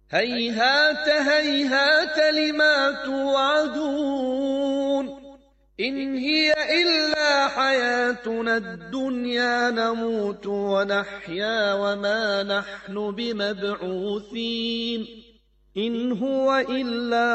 هيهات هيهات لما توعدون إن هي إلا حياتنا الدنيا نموت ونحيا وما نحن بمبعوثين إن هو إلا